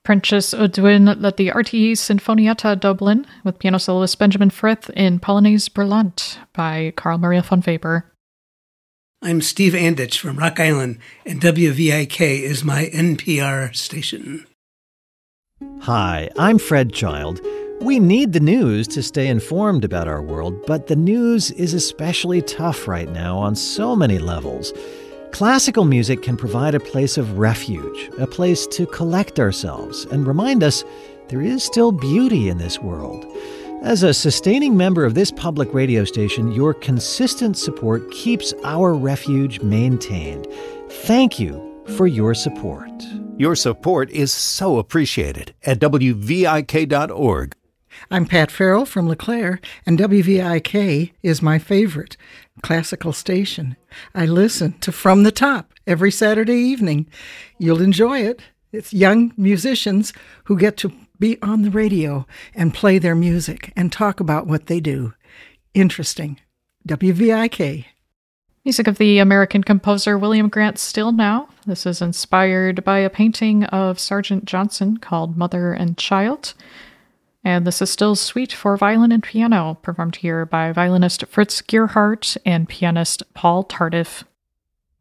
Prentice O'Dwyn led the RTE Sinfonietta Dublin with piano soloist Benjamin Frith in Polonaise Brillante by Carl Maria von Weber. I'm Steve Anditch from Rock Island, and WVIK is my NPR station. Hi, I'm Fred Child. We need the news to stay informed about our world, but the news is especially tough right now on so many levels. Classical music can provide a place of refuge, a place to collect ourselves and remind us there is still beauty in this world. As a sustaining member of this public radio station, your consistent support keeps our refuge maintained. Thank you for your support. Your support is so appreciated at WVIK.org. I'm Pat Farrell from LeClaire, and WVIK is my favorite classical station. I listen to From the Top every Saturday evening. You'll enjoy it. It's young musicians who get to be on the radio and play their music and talk about what they do. Interesting. WVIK. Music of the American composer William Grant Still Now. This is inspired by a painting of Sergeant Johnson called Mother and Child. And this is Still Suite for violin and piano, performed here by violinist Fritz Gerhardt and pianist Paul Tardif.